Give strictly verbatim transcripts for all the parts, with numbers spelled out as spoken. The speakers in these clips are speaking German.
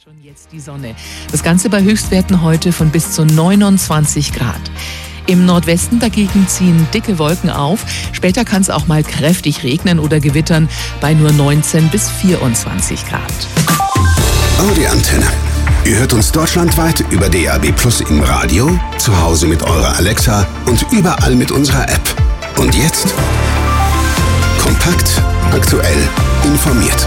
Schon jetzt die Sonne. Das Ganze bei Höchstwerten heute von bis zu neunundzwanzig Grad. Im Nordwesten dagegen ziehen dicke Wolken auf. Später kann es auch mal kräftig regnen oder gewittern bei nur neunzehn bis vierundzwanzig Grad. Audi Antenne. Ihr hört uns deutschlandweit über D A B Plus im Radio, zu Hause mit eurer Alexa und überall mit unserer App. Und jetzt kompakt, aktuell, informiert.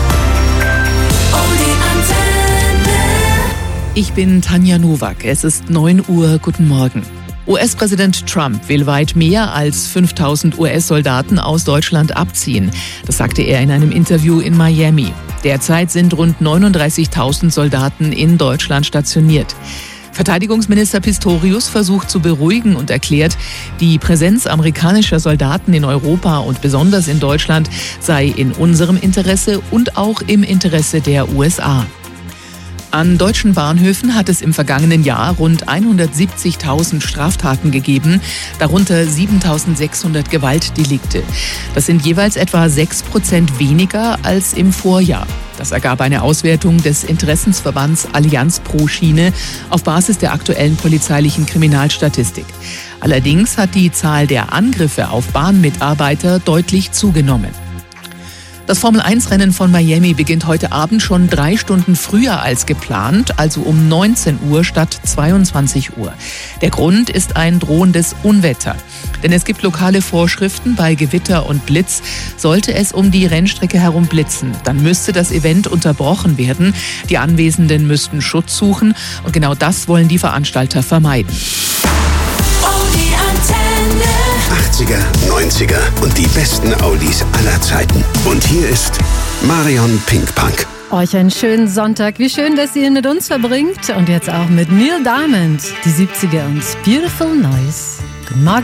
Ich bin Tanja Nowak. Es ist neun Uhr. Guten Morgen. U S-Präsident Trump will weit mehr als fünftausend U S-Soldaten aus Deutschland abziehen. Das sagte er in einem Interview in Miami. Derzeit sind rund neununddreißigtausend Soldaten in Deutschland stationiert. Verteidigungsminister Pistorius versucht zu beruhigen und erklärt, die Präsenz amerikanischer Soldaten in Europa und besonders in Deutschland sei in unserem Interesse und auch im Interesse der U S A. An deutschen Bahnhöfen hat es im vergangenen Jahr rund hundertsiebzigtausend Straftaten gegeben, darunter siebentausendsechshundert Gewaltdelikte. Das sind jeweils etwa sechs Prozent weniger als im Vorjahr. Das ergab eine Auswertung des Interessensverbands Allianz pro Schiene auf Basis der aktuellen polizeilichen Kriminalstatistik. Allerdings hat die Zahl der Angriffe auf Bahnmitarbeiter deutlich zugenommen. Das Formel eins Rennen von Miami beginnt heute Abend schon drei Stunden früher als geplant, also um neunzehn Uhr statt zweiundzwanzig Uhr. Der Grund ist ein drohendes Unwetter. Denn es gibt lokale Vorschriften, bei Gewitter und Blitz sollte es um die Rennstrecke herum blitzen. Dann müsste das Event unterbrochen werden. Die Anwesenden müssten Schutz suchen und genau das wollen die Veranstalter vermeiden. achtziger, neunziger und die besten Oldies aller Zeiten. Und hier ist Marion Pinkpunk. Euch einen schönen Sonntag. Wie schön, dass ihr ihn mit uns verbringt. Und jetzt auch mit Neil Diamond. Die siebziger und Beautiful Noise. Guten Morgen.